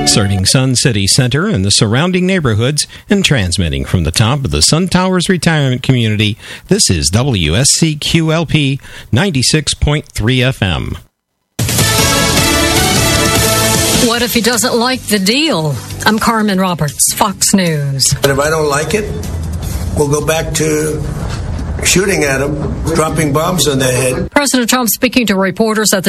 Serving Sun City Center and the surrounding neighborhoods and transmitting from the top of the Sun Towers retirement community, this is WSCQLP 96.3 FM. What if he doesn't like the deal? I'm Carmen Roberts, Fox News. And if I don't like it, we'll go back to shooting at them, dropping bombs on their head. President Trump speaking to reporters at the